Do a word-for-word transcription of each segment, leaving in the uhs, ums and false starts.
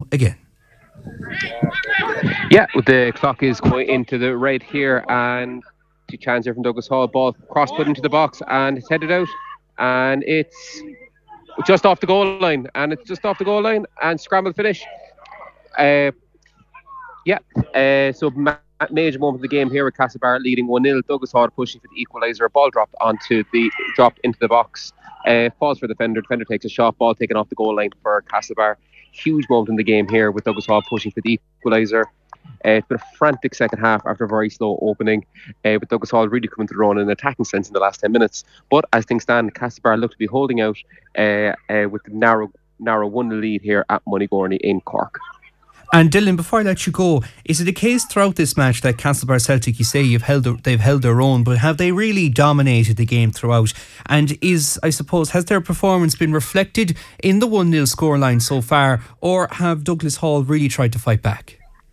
again. Yeah, the clock is going into the red here, and two chance here from Douglas Hall. Ball cross put into the box, and it's headed out, and it's just off the goal line, and it's just off the goal line, and scramble finish. Uh, yeah, uh, so ma- major moment of the game here with Castlebar leading one nil. Douglas Hall pushing for the equaliser. Ball dropped onto the dropped into the box. Uh, falls for the defender. Defender takes a shot. Ball taken off the goal line for Castlebar. Huge moment in the game here with Douglas Hall pushing for the equaliser. Uh, it's been a frantic second half after a very slow opening, uh, with Douglas Hall really coming to their own in an attacking sense in the last ten minutes. But as things stand, Castlebar look to be holding out uh, uh, with the narrow, narrow one lead here at Moneygorney in Cork. And Dylan, before I let you go, is it a case throughout this match that Castlebar Celtic, you say you've held they've held their own, but have they really dominated the game throughout? And is, I suppose, has their performance been reflected in the one nil scoreline so far, or have Douglas Hall really tried to fight back?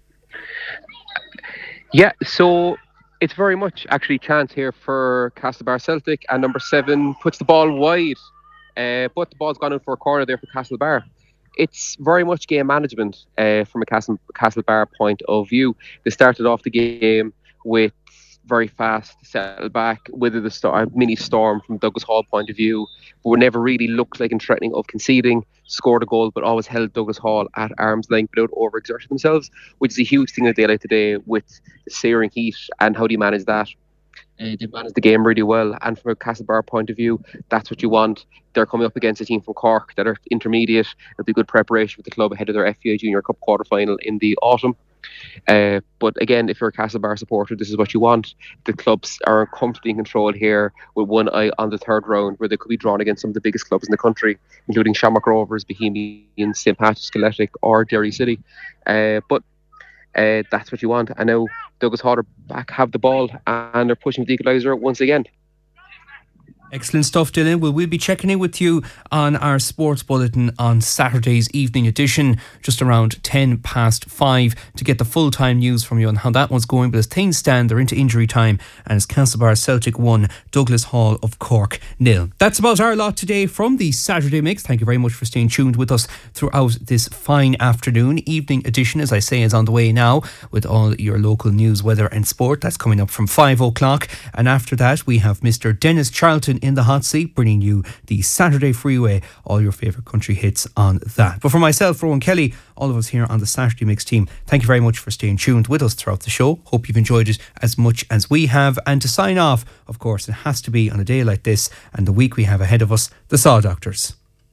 Yeah, so it's very much actually chance here for Castlebar Celtic, and number seven puts the ball wide, uh, but the ball's gone in for a corner there for Castlebar. It's very much game management uh, from a Castle, Castlebar point of view. They started off the game with very fast, settled back, with the star, mini storm from Douglas Hall point of view, but were never really looked like in threatening of conceding, scored a goal, but always held Douglas Hall at arm's length without overexerting themselves, which is a huge thing that they like today with the searing heat. And how do you manage that? Uh, they've managed the game really well, and from a Castlebar point of view, that's what you want. They're coming up against a team from Cork that are intermediate. It'll be good preparation for the club ahead of their F B I Junior Cup quarter final in the autumn. Uh, but again, if you're a Castlebar supporter, this is what you want. The clubs are comfortably in control here, with one eye on the third round, where they could be drawn against some of the biggest clubs in the country, including Shamrock Rovers, Bohemians, Saint Patrick's, Gaelic, or Derry City. Uh, but uh, that's what you want. And now Douglas Hall are back, have the ball, and they're pushing the equaliser once again. Excellent stuff, Dylan. Well, we'll be checking in with you on our sports bulletin on Saturday's evening edition, just around ten past five, to get the full-time news from you on how that one's going. But as things stand, they're into injury time, and it's Castlebar Celtic one, Douglas Hall of Cork nil. That's about our lot today from the Saturday Mix. Thank you very much for staying tuned with us throughout this fine afternoon. Evening edition, as I say, is on the way now with all your local news, weather and sport. That's coming up from five o'clock. And after that, we have Mister Dennis Charlton in the hot seat, bringing you the Saturday Freeway, all your favourite country hits on that. But for myself, Rowan Kelly, all of us here on the Saturday Mix team, thank you very much for staying tuned with us throughout the show. Hope you've enjoyed it as much as we have. And to sign off, of course, it has to be on a day like this and the week we have ahead of us, the Saw Doctors.